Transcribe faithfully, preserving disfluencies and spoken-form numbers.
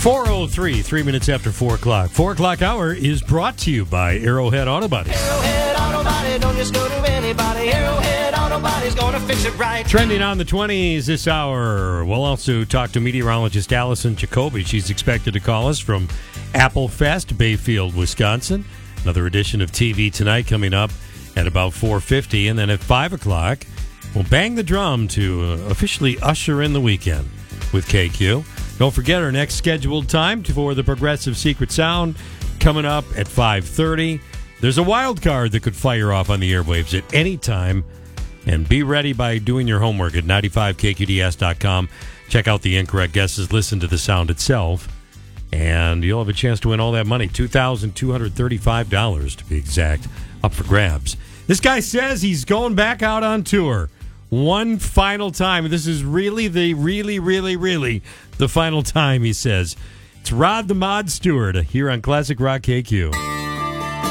four oh three, three minutes after four o'clock. four o'clock hour is brought to you by Arrowhead Auto Body. Arrowhead Auto Body, don't just go to anybody. Arrowhead Auto Body's gonna fix it right. Trending on the twenties this hour. We'll also talk to meteorologist Allison Jacoby. She's expected to call us from Apple Fest, Bayfield, Wisconsin. Another edition of T V Tonight coming up at about four fifty. And then at five o'clock, we'll bang the drum to uh, officially usher in the weekend with K Q. Don't forget our next scheduled time for the Progressive Secret Sound coming up at five thirty. There's a wild card that could fire off on the airwaves at any time. And be ready by doing your homework at ninety-five K Q D S dot com. Check out the incorrect guesses. Listen to the sound itself. And you'll have a chance to win all that money. two thousand two hundred thirty-five dollars to be exact. Up for grabs. This guy says he's going back out on tour. One final time. This is really the, really, really, really the final time, he says. It's Rod the Mod Stewart here on Classic Rock K Q.